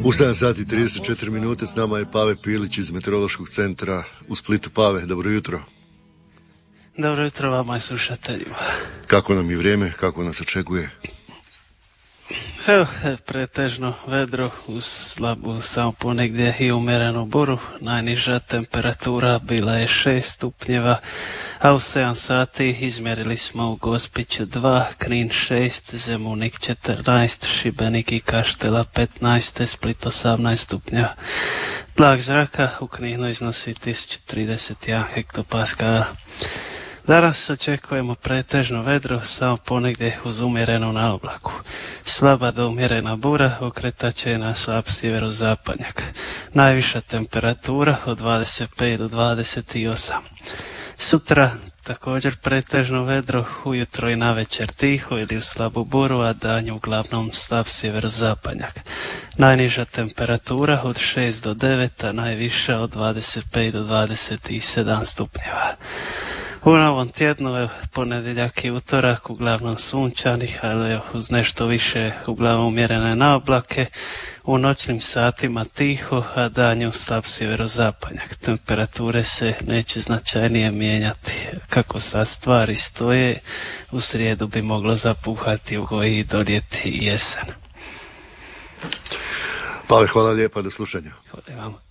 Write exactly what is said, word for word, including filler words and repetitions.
U sedam sati i trideset četiri minute s nama je Pave Pilić iz Meteorološkog centra u Splitu. Pave, dobro jutro. Dobro jutro vama i slušateljima. Kako nam je vrijeme, kako nas očekuje? Evo, pretežno vedro uz slabu samo ponegdje i umjerenu buru. Najniža temperatura bila je šest stupnjeva, a u sedam sati izmjerili smo u Gospiću dva, Knin šest, Zemunik četrnaest, Šibenik i Kaštela petnaest, Split osamnaest stupnjeva. Tlak zraka u Kninu iznosi tisuću trideset jedan hektopaskala. Danas očekujemo pretežno vedro, samo ponegdje uz umjerenu naoblaku. Slaba do umjerena bura okretat će na slab sjeverozapadnjak. Najviša temperatura od dvadeset pet do dvadeset osam. Sutra također pretežno vedro, ujutro i navečer tiho ili u slabu buru, a danju uglavnom slab sjeverozapadnjak. Najniža temperatura od šest do devet, a najviša od dvadeset pet do dvadeset sedam stupnjeva. U novom tjednu, ponedjeljak i utorak, uglavnom sunčanih, ali uz nešto više uglavnom umjerene naoblake. U noćnim satima tiho, a danju slab sjeverozapadnjak. Temperature se neće značajnije mijenjati. Kako sad stvari stoje, u srijedu bi moglo zapuhati u koji doljeti jesen. Pave, hvala lijepa, do slušanja. Hvala vam.